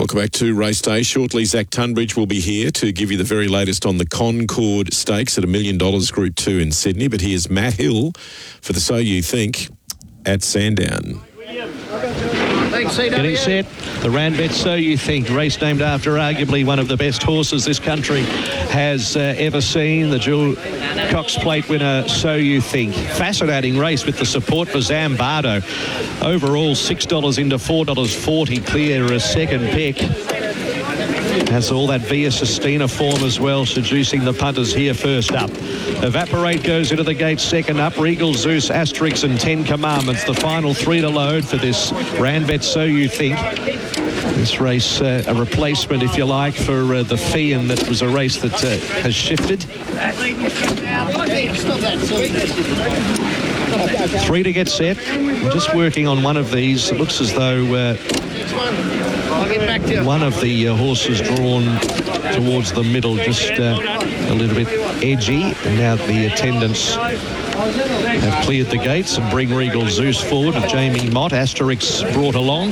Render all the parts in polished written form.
Welcome back to Race Day. Shortly, Zach Tunbridge will be here to give you the very latest on the Concord Stakes at $1 million Group 2 in Sydney. But here's Matt Hill for the So You Think at Sandown. Getting set, the Randvet So You Think, race named after arguably one of the best horses this country has ever seen, the dual Cox Plate winner So You Think. Fascinating race with the support for Zambardo. Overall $6 into $4.40 clear a second pick. Has all that Via Sistina form as well, seducing the punters here first up. Evaporate goes into the gate second up. Regal Zeus, Asterix and 10 Commandments. The final three to load for this Randvet So You Think. This race, a replacement, if you like, for the Fee, and that was a race that has shifted. Three to get set. I'm just working on one of these. It looks as though one of the horses drawn towards the middle, just a little bit edgy. And now the attendants have cleared the gates and bring Regal Zeus forward with Jamie Mott. Asterix brought along.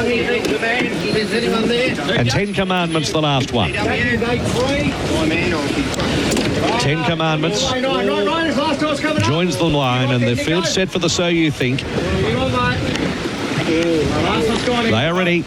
And 10 Commandments, the last one. 10 Commandments joins the line, and the field set for the So You Think. They are ready.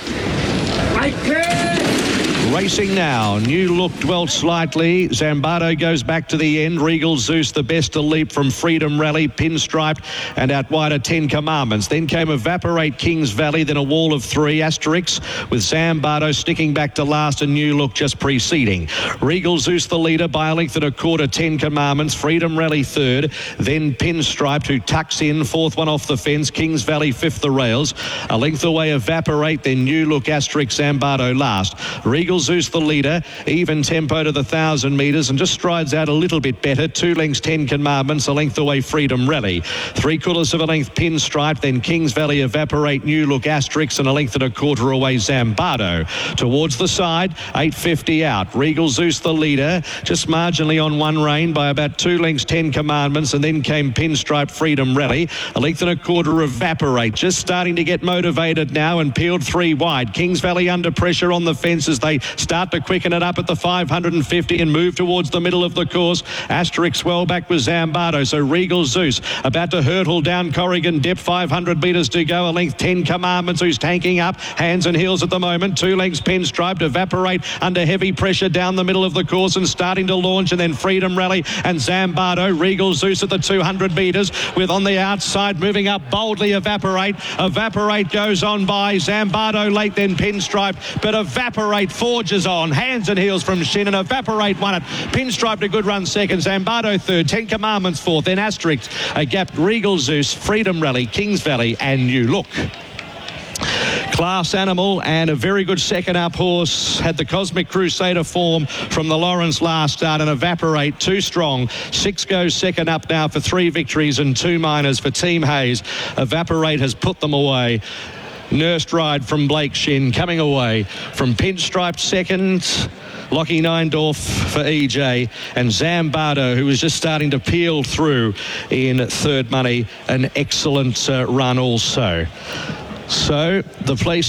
Racing now. New Look dwelt slightly. Zambardo goes back to the end. Regal Zeus, the best to leap from Freedom Rally, Pinstriped, and out wider 10 Commandments. Then came Evaporate, Kings Valley, then a wall of three. Asterix with Zambardo sticking back to last, and New Look just preceding. Regal Zeus the leader by a length and a quarter, 10 Commandments. Freedom Rally third, then Pinstriped, who tucks in, fourth one off the fence. Kings Valley fifth the rails. A length away Evaporate, then New Look, Asterix, Zambardo last. Regal Zeus the leader, even tempo to the 1,000 metres, and just strides out a little bit better. 2 lengths 10 Commandments, a length away Freedom Rally. 3/4 of a length Pinstripe, then Kings Valley, Evaporate, New Look, Asterix, and a length and a quarter away Zambardo. Towards the side, 8.50 out. Regal Zeus the leader, just marginally on one rein by about 2 lengths 10 Commandments, and then came Pinstripe, Freedom Rally. A length and a quarter Evaporate, just starting to get motivated now and peeled 3 wide. Kings Valley under pressure on the fence as they start to quicken it up at the 550 and move towards the middle of the course. Asterix well back with Zambardo. So Regal Zeus about to hurtle down Corrigan Dip. 500 metres to go. A length 10 Commandments, who's tanking up. Hands and heels at the moment. 2 lengths Pinstriped. Evaporate under heavy pressure down the middle of the course and starting to launch. And then Freedom Rally and Zambardo. Regal Zeus at the 200 metres with on the outside moving up boldly Evaporate. Evaporate goes on by. Zambardo late, then Pinstripe. But Evaporate forges on. Hands and heels from Shin, and Evaporate won it. Pinstriped a good run second. Zambardo third. 10 Commandments fourth. Then Asterix a gap. Regal Zeus, Freedom Rally, Kings Valley, and New Look. Class animal and a very good second up horse. Had the Cosmic Crusader form from the Lawrence last start, and Evaporate too strong. 6 goes second up now for 3 victories and 2 minors for Team Hayes. Evaporate has put them away. Nursed Ride from Blake Shin coming away from Pinstripe second. Lockie Neindorf for EJ, and Zambardo, who was just starting to peel through in third money. An excellent run also. So the place